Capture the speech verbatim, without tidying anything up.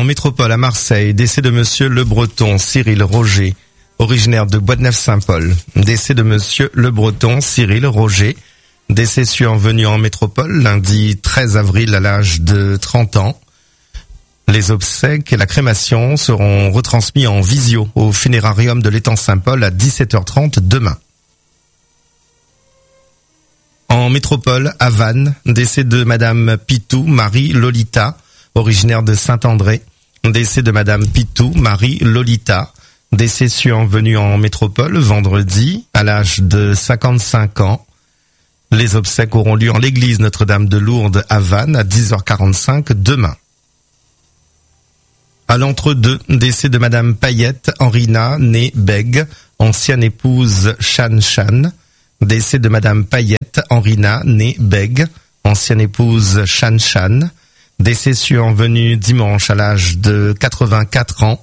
métropole à Marseille, décès de monsieur Le Breton, Cyril Roger, originaire de Bois-de-Neuf-Saint-Paul. Décès de monsieur Le Breton, Cyril Roger, décès survenu en métropole lundi treize avril à l'âge de trente ans. Les obsèques et la crémation seront retransmis en visio au funérarium de l'étang Saint-Paul à dix-sept heures trente demain. En métropole, à Vannes, décès de madame Pitou Marie Lolita, originaire de Saint-André. Décès de madame Pitou Marie Lolita, décès survenu en métropole vendredi à l'âge de cinquante-cinq ans. Les obsèques auront lieu en l'église Notre-Dame de Lourdes à Vannes à dix heures quarante-cinq demain. À l'entre-deux, décès de madame Payette Henrina, née Bègue, ancienne épouse Chan Chan. Décès de madame Payette Henrina, née Bègue, ancienne épouse Chan Chan. Décès survenu dimanche à l'âge de quatre-vingt-quatre ans.